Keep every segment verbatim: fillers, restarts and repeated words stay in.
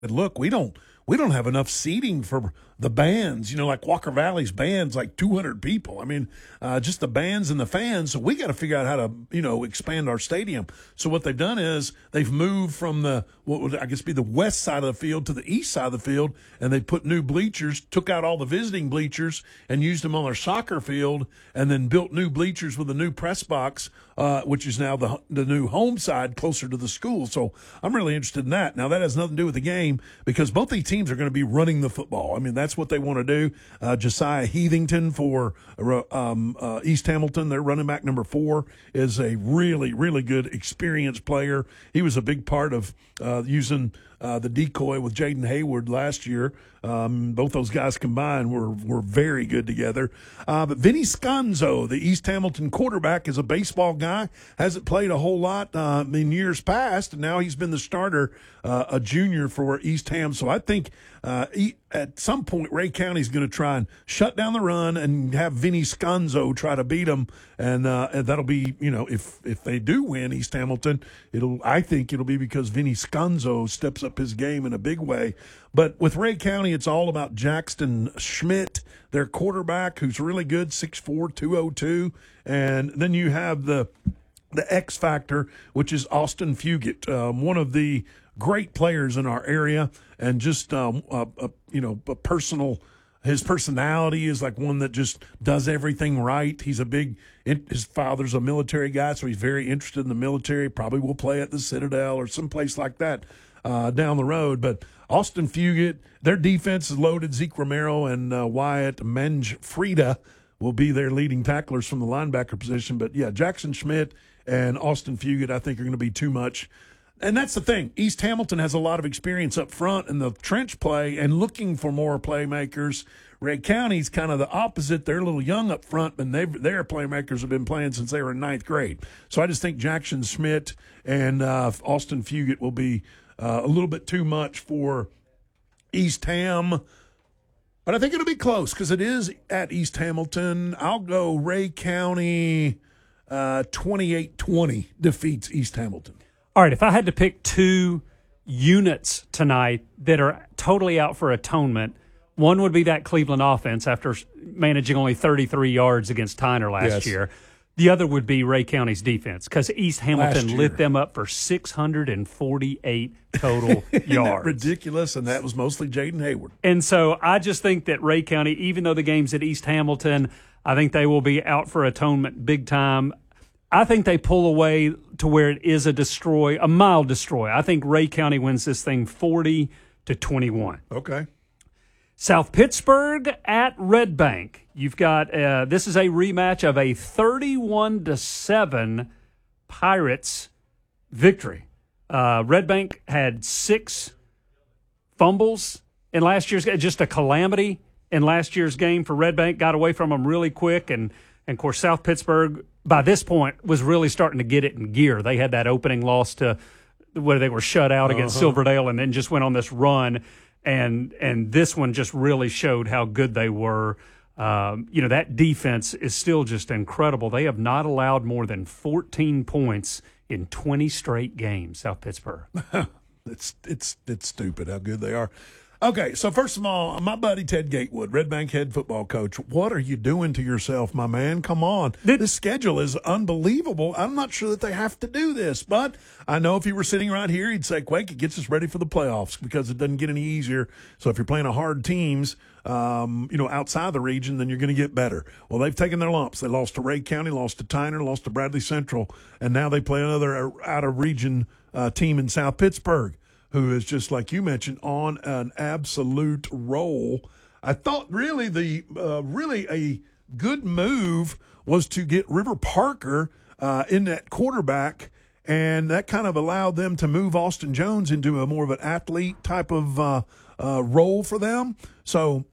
look, we don't we don't have enough seating for the bands, you know, like Walker Valley's band's like two hundred people. I mean, uh, just the bands and the fans. So we got to figure out how to, you know, expand our stadium. So what they've done is they've moved from the, what would I guess be the west side of the field to the east side of the field, and they put new bleachers, took out all the visiting bleachers and used them on their soccer field, and then built new bleachers with a new press box, uh, which is now the the new home side closer to the school. So I'm really interested in that. Now, that has nothing to do with the game because both these teams are going to be running the football. I mean, that's what they want to do. Uh, Josiah Heathington for um, uh, East Hamilton, their running back number four, is a really, really good experienced player. He was a big part of uh, using uh, the decoy with Jaden Hayward last year. Um, both those guys combined were were very good together. Uh, but Vinny Sconzo, the East Hamilton quarterback, is a baseball guy. Hasn't played a whole lot uh, in years past, and now he's been the starter, uh, a junior for East Ham. So I think uh, he, at some point Ray County is going to try and shut down the run and have Vinny Sconzo try to beat them, and, uh, and that'll be, you know, if if they do win East Hamilton, it'll I think it'll be because Vinny Sconzo steps up his game in a big way. But with Ray County, it's all about Jackson Schmidt, their quarterback, who's really good, six four, two oh two. And then you have the the X factor, which is Austin Fugit, um, one of the great players in our area, and just um, a, a, you know, a personal. His personality is like one that just does everything right. He's a big. His father's a military guy, so he's very interested in the military. Probably will play at the Citadel or someplace like that uh, down the road, but. Austin Fugit, their defense is loaded. Zeke Romero and uh, Wyatt Manfreda will be their leading tacklers from the linebacker position. But, yeah, Jackson Schmidt and Austin Fugit I think are going to be too much. And that's the thing. East Hamilton has a lot of experience up front in the trench play and looking for more playmakers. Ray County's kind of the opposite. They're a little young up front, but their playmakers have been playing since they were in ninth grade. So I just think Jackson Schmidt and uh, Austin Fugit will be – Uh, a little bit too much for East Ham, but I think it'll be close because it is at East Hamilton. I'll go Ray County uh, twenty-eight twenty defeats East Hamilton. All right, if I had to pick two units tonight that are totally out for atonement, one would be that Cleveland offense after managing only thirty-three yards against Tyner last yes. year. The other would be Ray County's defense because East Hamilton lit them up for six hundred forty-eight total yards. Ridiculous, and that was mostly Jaden Hayward. And so I just think that Ray County, even though the game's at East Hamilton, I think they will be out for atonement big time. I think they pull away to where it is a destroy, a mild destroy. I think Ray County wins this thing forty to twenty-one. Okay. South Pittsburgh at Red Bank. You've got uh, this is a rematch of a thirty-one to seven Pirates victory. Uh, Red Bank had six fumbles in last year's game, just a calamity in last year's game for Red Bank. Got away from them really quick, and, and of course South Pittsburgh by this point was really starting to get it in gear. They had that opening loss to where they were shut out against uh-huh. Silverdale, and then just went on this run. And and this one just really showed how good they were. Um, you know, that defense is still just incredible. They have not allowed more than fourteen points in twenty straight games, South Pittsburgh. it's it's it's stupid how good they are. Okay, so first of all, my buddy Ted Gatewood, Red Bank head football coach, what are you doing to yourself, my man? Come on. This schedule is unbelievable. I'm not sure that they have to do this, but I know if he were sitting right here, he'd say, Quake, it gets us ready for the playoffs because it doesn't get any easier. So if you're playing a hard teams, um, you know, outside the region, then you're going to get better. Well, they've taken their lumps. They lost to Ray County, lost to Tyner, lost to Bradley Central, and now they play another out-of-region uh, team in South Pittsburgh, who is just, like you mentioned, on an absolute roll. I thought really the uh, really a good move was to get River Parker uh, in that quarterback, and that kind of allowed them to move Austin Jones into a more of an athlete type of uh, uh, role for them. So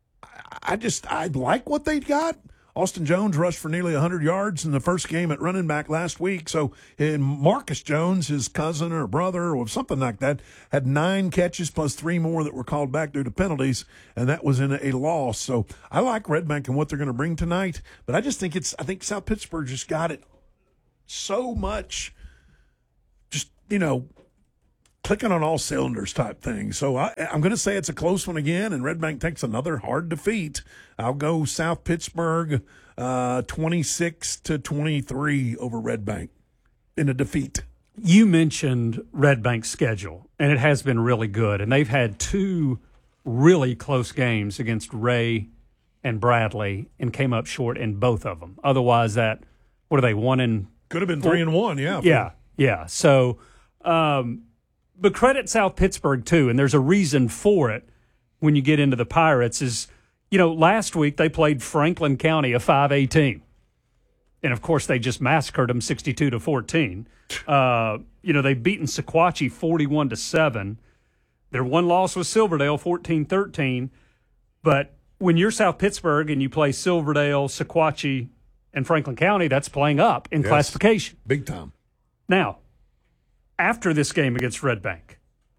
I just I like what they got. Austin Jones rushed for nearly one hundred yards in the first game at running back last week. So and Marcus Jones, his cousin or brother or something like that, had nine catches plus three more that were called back due to penalties, and that was in a loss. So I like Red Bank and what they're going to bring tonight, but I just think it's I think South Pittsburgh just got it so much, just, you know, clicking on all cylinders type thing. So I, I'm going to say it's a close one again, and Red Bank takes another hard defeat. I'll go South Pittsburgh uh, twenty-six to twenty-three over Red Bank in a defeat. You mentioned Red Bank's schedule, and it has been really good. And they've had two really close games against Ray and Bradley and came up short in both of them. Otherwise, that, what are they, one and Could have been three and one, yeah. Yeah, yeah. So, um, but credit South Pittsburgh, too, and there's a reason for it when you get into the Pirates is, you know, last week they played Franklin County, a five A team. And, of course, they just massacred them sixty-two to fourteen. Uh, you know, they've beaten Sequatchie forty-one to seven. Their one loss was Silverdale, fourteen thirteen. But when you're South Pittsburgh and you play Silverdale, Sequatchie, and Franklin County, that's playing up in Yes. classification. Big time. Now, after this game against Red Bank,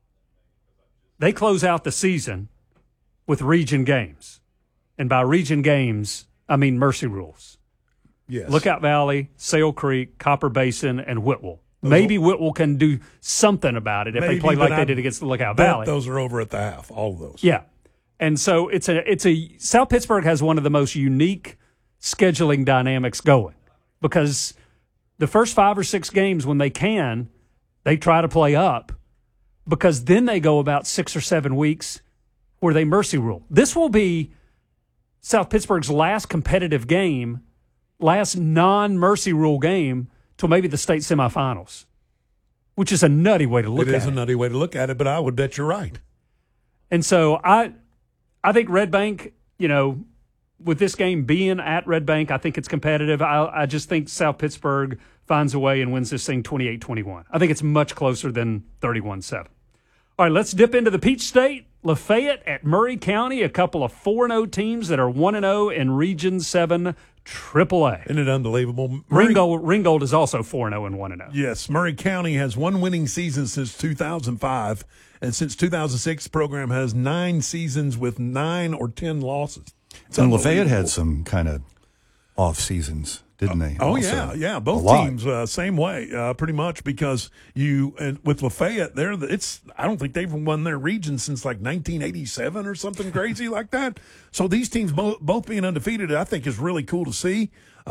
they close out the season with region games. And by region games, I mean Mercy Rules. Yes. Lookout Valley, Sale Creek, Copper Basin, and Whitwell. Maybe Whitwell can do something about it if Maybe, they play like but they I did against the Lookout bet Valley. those are over at the half, all of those. Yeah. And so it's a it's a South Pittsburgh has one of the most unique scheduling dynamics going because the first five or six games when they can, they try to play up because then they go about six or seven weeks where they mercy rule. This will be South Pittsburgh's last competitive game, last non-mercy rule game till maybe the state semifinals, which is a nutty way to look It at is it. a nutty way to look at it, but I would bet you're right. And so I I think Red Bank, you know, with this game being at Red Bank, I think it's competitive. I, I just think South Pittsburgh finds a way and wins this thing twenty-eight twenty-one. I think it's much closer than thirty-one seven. All right, let's dip into the Peach State. Lafayette at Murray County, a couple of four and oh teams that are one and oh in Region seven triple A. Isn't it unbelievable? Murray, Ringgold, Ringgold is also four and oh and one and oh. Yes, Murray County has one winning season since two thousand five, and since two thousand six, the program has nine seasons with nine or ten losses. It's And Lafayette unbelievable. had some kind of off seasons, didn't they? Oh, Also, yeah, yeah. a Both lot. teams, uh, same way, uh, pretty much, because you, and with Lafayette, they're the, it's, I don't think they've won their region since like nineteen eighty-seven or something crazy like that. So these teams both, both being undefeated, I think is really cool to see.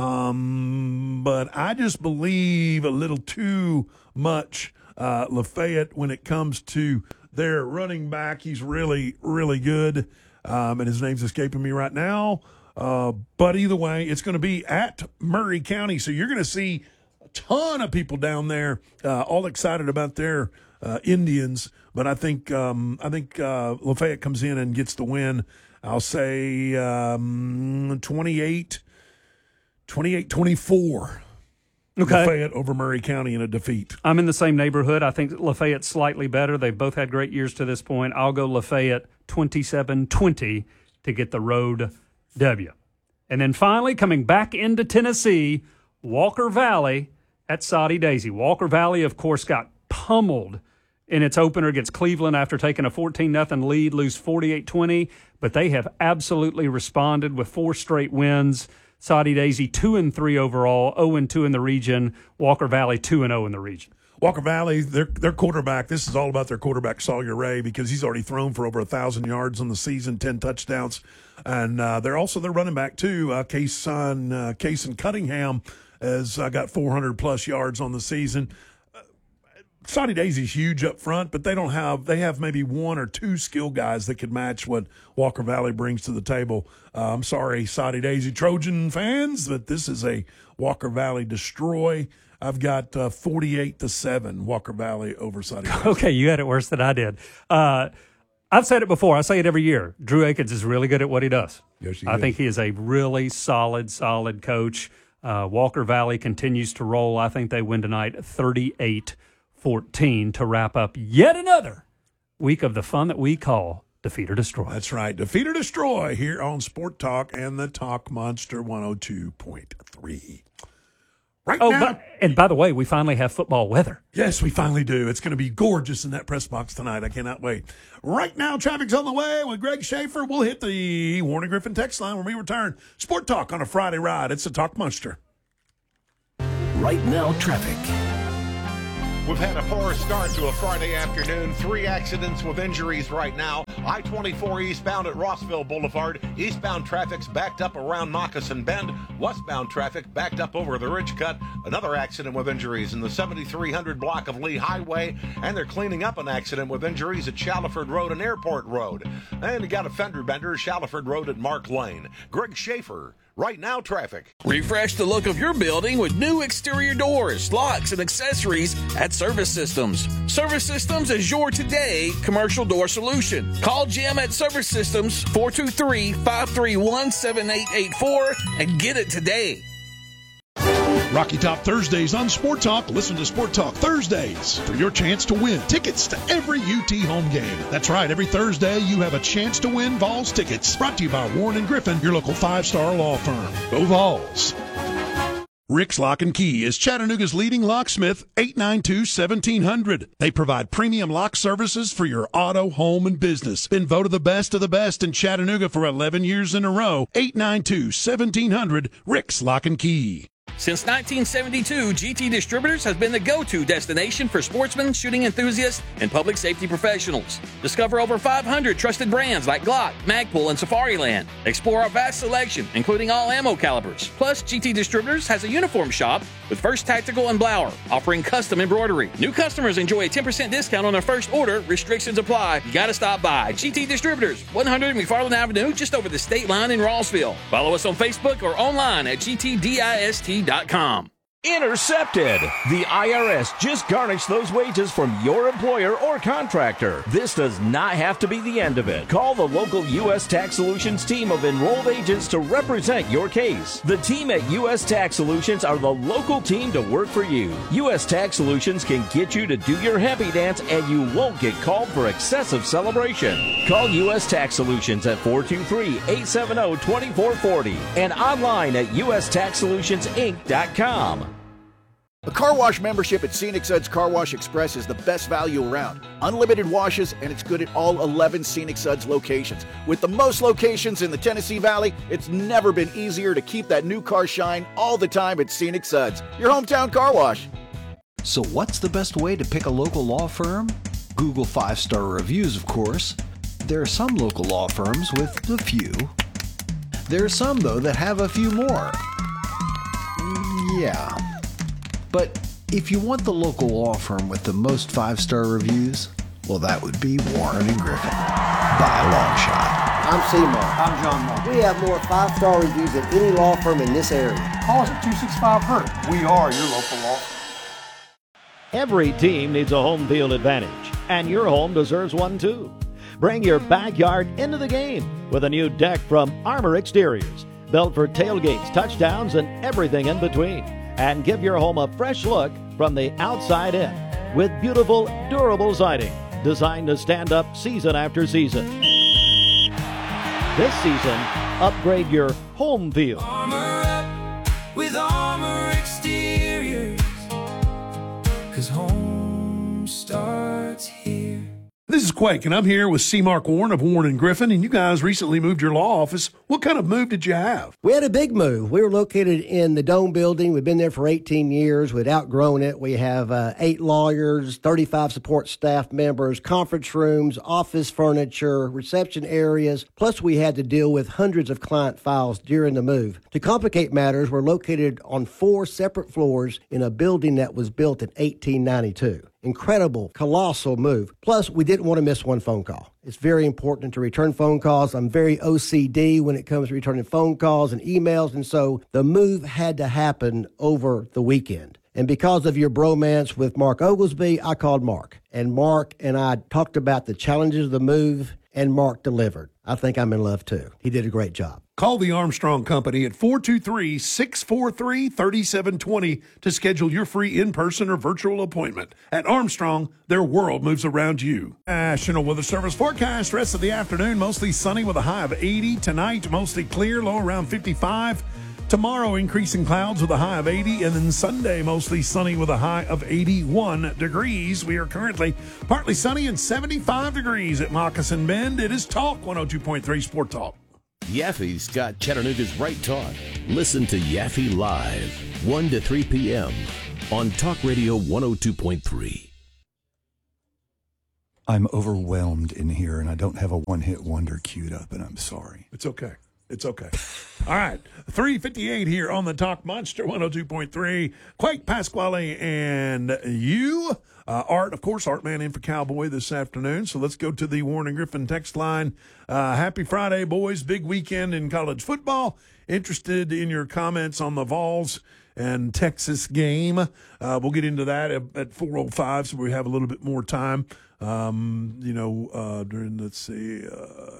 Um, but I just believe a little too much uh, Lafayette when it comes to their running back. He's really, really good. Um, and his name's escaping me right now. Uh, but either way, it's going to be at Murray County. So you're going to see a ton of people down there, uh, all excited about their uh, Indians. But I think um, I think uh, Lafayette comes in and gets the win. I'll say um, twenty-eight twenty-four. Okay. Lafayette over Murray County in a defeat. I'm in the same neighborhood. I think Lafayette's slightly better. They've both had great years to this point. I'll go Lafayette twenty-seven twenty to get the road W. And then finally, coming back into Tennessee, Walker Valley at Soddy Daisy. Walker Valley, of course, got pummeled in its opener against Cleveland after taking a fourteen nothing lead, lose forty-eight twenty. But they have absolutely responded with four straight wins. Soddy Daisy two and three overall, oh and two in the region. Walker Valley two and oh in the region. Walker Valley, their their quarterback, this is all about their quarterback, Sawyer Ray, because he's already thrown for over one thousand yards on the season, ten touchdowns. And uh, they're also their running back, too. Uh, Kason, uh, Kason Cunningham has uh, got four hundred plus yards on the season. Uh, Soddy Daisy's huge up front, but they don't have, they have maybe one or two skill guys that could match what Walker Valley brings to the table. Uh, I'm sorry, Soddy Daisy Trojan fans, but this is a Walker Valley destroy. I've got uh, forty-eight to seven Walker Valley over Soddy Daisy. Okay, you had it worse than I did. Uh, I've said it before. I say it every year. Drew Akins is really good at what he does. Yes, he I is. think he is a really solid, solid coach. Uh, Walker Valley continues to roll. I think they win tonight thirty-eight fourteen to wrap up yet another week of the fun that we call Defeat or Destroy. That's right. Defeat or Destroy here on Sport Talk and the Talk Monster one oh two point three. Right Oh, now, but, and by the way, we finally have football weather. yes, we finally do. It's going to be gorgeous in that press box tonight. I cannot wait. Right now, traffic's on the way with Greg Schaefer. We'll hit the Warner Griffin text line when we return. Sport Talk on a Friday ride. It's the Talk Monster. Right now, traffic. We've had a poor start to a Friday afternoon. Three accidents with injuries right now. I twenty-four eastbound at Rossville Boulevard. Eastbound traffic's backed up around Moccasin Bend. Westbound traffic backed up over the Ridge Cut. Another accident with injuries in the seventy-three hundred block of Lee Highway. And they're cleaning up an accident with injuries at Shallowford Road and Airport Road. And you got a fender bender, Shallowford Road at Mark Lane. Greg Schaefer. Right now, traffic. Refresh the look of your building with new exterior doors, locks, and accessories at Service Systems. Service Systems is your today commercial door solution. Call Jim at Service Systems, four two three, five three one, seven eight eight four, and get it today. Rocky Top Thursdays on Sport Talk. Listen to Sport Talk Thursdays for your chance to win tickets to every U T home game. That's right. Every Thursday, you have a chance to win Vols tickets. Brought to you by Warren and Griffin, your local five-star law firm. Go Vols. Rick's Lock and Key is Chattanooga's leading locksmith, eight nine two, seventeen hundred. They provide premium lock services for your auto, home, and business. Been voted the best of the best in Chattanooga for eleven years in a row. eight nine two, seventeen hundred, Rick's Lock and Key. Since nineteen seventy-two, G T Distributors has been the go-to destination for sportsmen, shooting enthusiasts, and public safety professionals. Discover over five hundred trusted brands like Glock, Magpul, and Safariland. Explore our vast selection, including all ammo calibers. Plus, G T Distributors has a uniform shop with First Tactical and Blower, offering custom embroidery. New customers enjoy a ten percent discount on their first order. Restrictions apply. You gotta stop by. G T Distributors, one hundred McFarland Avenue, just over the state line in Rossville. Follow us on Facebook or online at G T dist dot com. Intercepted. The I R S just garnished those wages from your employer or contractor. This does not have to be the end of it. Call the local U S Tax Solutions team of enrolled agents to represent your case. The team at U S Tax Solutions are the local team to work for you. U S Tax Solutions can get you to do your happy dance and you won't get called for excessive celebration. Call U S Tax Solutions at four two three, eight seven zero, two four four zero and online at U S tax solutions inc dot com. A car wash membership at Scenic Suds Car Wash Express is the best value around. Unlimited washes, and it's good at all eleven Scenic Suds locations. With the most locations in the Tennessee Valley, it's never been easier to keep that new car shine all the time at Scenic Suds, your hometown car wash. So what's the best way to pick a local law firm? Google five-star reviews, of course. There are some local law firms with a few. There are some, though, that have a few more. Yeah. But if you want the local law firm with the most five-star reviews, well, that would be Warren and Griffin, by a long shot. I'm C-Mark. I'm John Mark. We have more five-star reviews than any law firm in this area. Call us at two six five, H U R T. We are your local law firm. Every team needs a home field advantage, and your home deserves one too. Bring your backyard into the game with a new deck from Armor Exteriors, built for tailgates, touchdowns, and everything in between. And give your home a fresh look from the outside in with beautiful, durable siding designed to stand up season after season. This season, upgrade your home field. Armor up with Armor Exteriors, 'cause home starts here. This is Quake, and I'm here with C. Mark Warren of Warren and Griffin, and you guys recently moved your law office. What kind of move did you have? We had a big move. We were located in the Dome building. We've been there for eighteen years. We'd outgrown it. We have uh, eight lawyers, thirty-five support staff members, conference rooms, office furniture, reception areas. Plus, we had to deal with hundreds of client files during the move. To complicate matters, we're located on four separate floors in a building that was built in eighteen ninety-two. Incredible, colossal move. Plus, we didn't want to miss one phone call. It's very important to return phone calls. I'm very O C D when it comes to returning phone calls and emails, and so the move had to happen over the weekend. And because of your bromance with Mark Oglesby, I called Mark. And Mark and I talked about the challenges of the move, and Mark delivered. I think I'm in love, too. He did a great job. Call the Armstrong Company at four two three, six four three, three seven two zero to schedule your free in-person or virtual appointment. At Armstrong, their world moves around you. National Weather Service forecast. Rest of the afternoon, mostly sunny with a high of eighty. Tonight, mostly clear, low around fifty-five. Tomorrow, increasing clouds with a high of eighty. And then Sunday, mostly sunny with a high of eighty-one degrees. We are currently partly sunny and seventy-five degrees at Moccasin Bend. It is Talk one oh two point three Sport Talk. Yaffe's got Chattanooga's right talk. Listen to Yaffe Live, one to three p.m. on Talk Radio one oh two point three. I'm overwhelmed in here, and I don't have a one-hit wonder queued up, and I'm sorry. It's okay. It's okay. All right. three fifty-eight here on the Talk Monster one oh two point three. Quake Pasquale and you. Uh, Art, of course, Art Man in for Cowboy this afternoon. So let's go to the Warren and Griffin text line. Uh, happy Friday, boys. Big weekend in college football. Interested in your comments on the Vols and Texas game. Uh, we'll get into that at, at four oh five, so we have a little bit more time. Um, you know, uh, during, let's see, uh,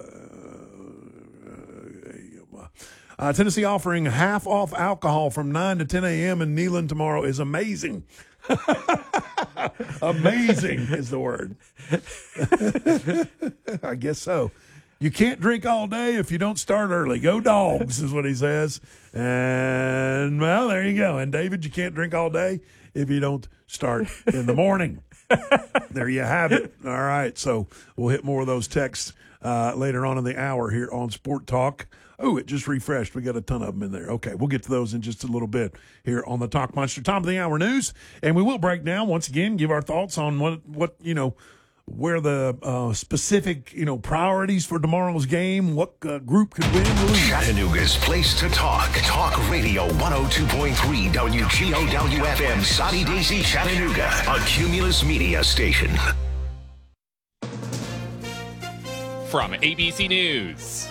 uh, Tennessee offering half off alcohol from nine to ten a.m. in Neyland tomorrow is amazing. Amazing is the word. I guess so. You can't drink all day if you don't start early. Go Dogs is what he says. And, well, there you go. And, David, you can't drink all day if you don't start in the morning. There you have it. All right. So we'll hit more of those texts uh, later on in the hour here on Sport Talk. Oh, it just refreshed. We got a ton of them in there. Okay, we'll get to those in just a little bit here on the Talk Monster Top of the Hour News. And we will break down, once again, give our thoughts on what, what you know, where the uh, specific, you know, priorities for tomorrow's game, what uh, group could win. Chattanooga's place to talk. Talk Radio one oh two point three W G O W F M, Soddy Daisy, Chattanooga, a Cumulus Media station. From A B C News,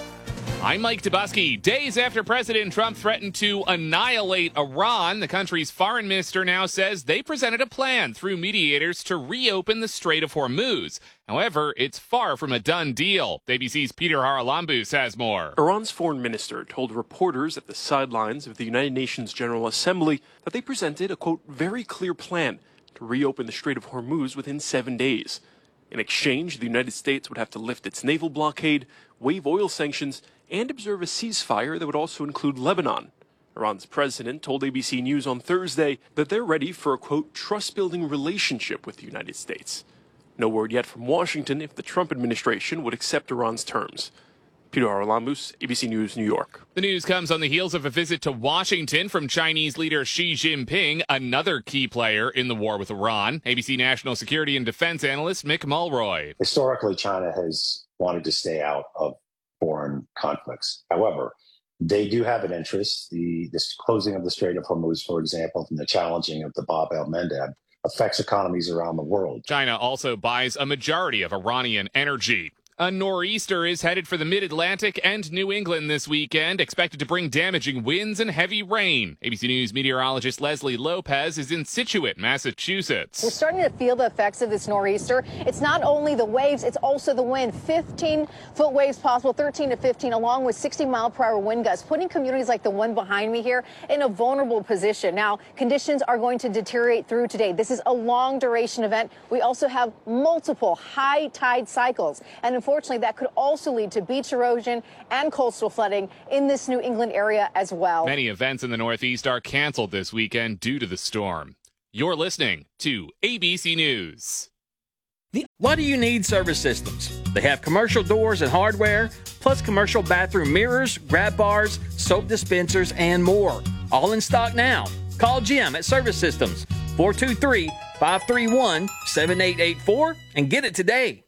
I'm Mike Tobuski. Days after President Trump threatened to annihilate Iran, the country's foreign minister now says they presented a plan through mediators to reopen the Strait of Hormuz. However, it's far from a done deal. A B C's Peter Haralambous has more. Iran's foreign minister told reporters at the sidelines of the United Nations General Assembly that they presented a, quote, very clear plan to reopen the Strait of Hormuz within seven days. In exchange, the United States would have to lift its naval blockade, waive oil sanctions, and observe a ceasefire that would also include Lebanon. Iran's president told A B C News on Thursday that they're ready for a, quote, trust-building relationship with the United States. No word yet from Washington if the Trump administration would accept Iran's terms. Peter Haralambous, A B C News, New York. The news comes on the heels of a visit to Washington from Chinese leader Xi Jinping, another key player in the war with Iran. A B C national security and defense analyst Mick Mulroy. Historically, China has wanted to stay out of foreign conflicts. However, they do have an interest. The this closing of the Strait of Hormuz, for example, and the challenging of the Bab el-Mandeb affects economies around the world. China also buys a majority of Iranian energy. A nor'easter is headed for the mid-Atlantic and New England this weekend, expected to bring damaging winds and heavy rain. A B C News meteorologist Leslie Lopez is in Scituate, Massachusetts. We're starting to feel the effects of this nor'easter. It's not only the waves, it's also the wind. fifteen-foot waves possible, thirteen to fifteen, along with sixty mile per hour wind gusts, putting communities like the one behind me here in a vulnerable position. Now, conditions are going to deteriorate through today. This is a long-duration event. We also have multiple high tide cycles, and unfortunately, that could also lead to beach erosion and coastal flooding in this New England area as well. Many events in the Northeast are canceled this weekend due to the storm. You're listening to A B C News. Why do you need Service Systems? They have commercial doors and hardware, plus commercial bathroom mirrors, grab bars, soap dispensers, and more. All in stock now. Call Jim at Service Systems, four two three, five three one, seven eight eight four, and get it today.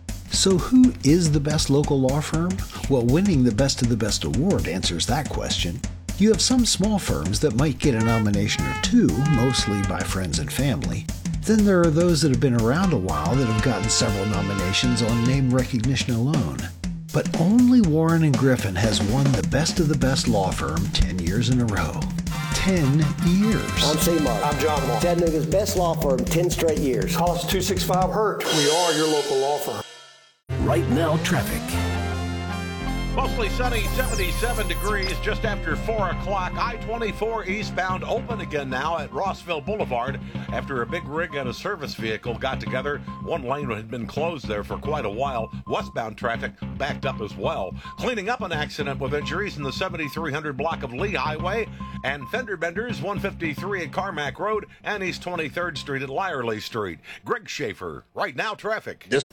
So who is the best local law firm? Well, winning the Best of the Best award answers that question. You have some small firms that might get a nomination or two, mostly by friends and family. Then there are those that have been around a while that have gotten several nominations on name recognition alone. But only Warren and Griffin has won the Best of the Best law firm ten years in a row. ten years. I'm C-Mark. I'm John Mark. Chattanooga's best law firm, ten straight years. Call us two six five hurt. We are your local law firm. Right now, traffic. Mostly sunny, seventy-seven degrees just after four o'clock. I twenty-four eastbound open again now at Rossville Boulevard after a big rig and a service vehicle got together. One lane had been closed there for quite a while. Westbound traffic backed up as well. Cleaning up an accident with injuries in the seventy-three hundred block of Lee Highway and fender benders one fifty-three at Carmack Road and East twenty-third Street at Lyerly Street. Greg Schaefer, Right Now Traffic.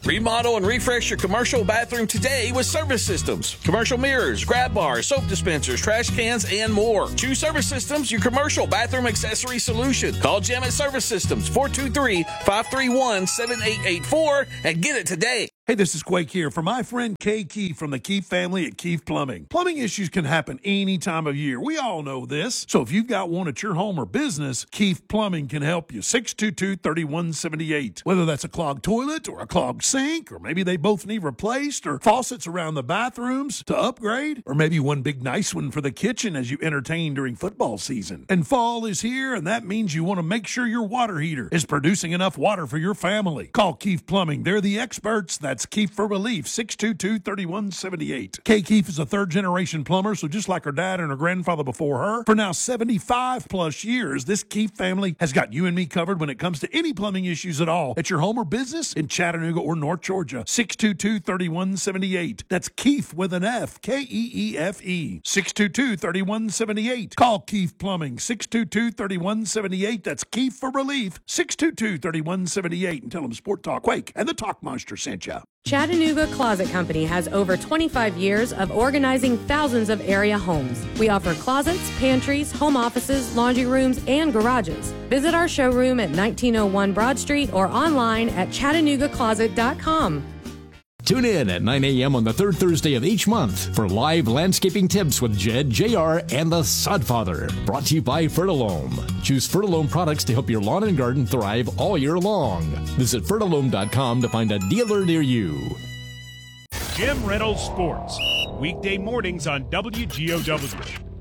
Remodel and refresh your commercial bathroom today with Service Systems. Commercial mirrors, grab bars, soap dispensers, trash cans, and more. Choose Service Systems, your commercial bathroom accessory solution. Call Jim at Service Systems, four two three, five three one, seven eight eight four, and get it today. Hey, this is Quake here for my friend Kay Keefe from the Keefe family at Keefe Plumbing. Plumbing issues can happen any time of year. We all know this. So if you've got one at your home or business, Keefe Plumbing can help you. six two two, three one seven eight. Whether that's a clogged toilet or a clogged sink, or maybe they both need replaced, or faucets around the bathrooms to upgrade, or maybe one big nice one for the kitchen as you entertain during football season. And fall is here, and that means you want to make sure your water heater is producing enough water for your family. Call Keefe Plumbing. They're the experts. That's Keefe for Relief, six two two, three one seven eight. Kay Keefe is a third-generation plumber, so just like her dad and her grandfather before her, for now seventy-five plus years, this Keefe family has got you and me covered when it comes to any plumbing issues at all at your home or business in Chattanooga or North Georgia. six two two, three one seven eight. That's Keefe with an F, K E E F E. six two two, three one seven eight. Call Keefe Plumbing, six two two, three one seven eight. That's Keefe for Relief, six two two, three one seven eight. And tell them Sport Talk Quake and the Talk Monster sent you. Chattanooga Closet Company has over twenty-five years of organizing thousands of area homes. We offer closets, pantries, home offices, laundry rooms, and garages. Visit our showroom at nineteen oh one Broad Street or online at chattanooga closet dot com. Tune in at nine a.m. on the third Thursday of each month for live landscaping tips with Jed, J R, and the Sodfather. Brought to you by Fertilome. Choose Fertilome products to help your lawn and garden thrive all year long. Visit fertilome dot com to find a dealer near you. Jim Reynolds Sports, weekday mornings on W G O W.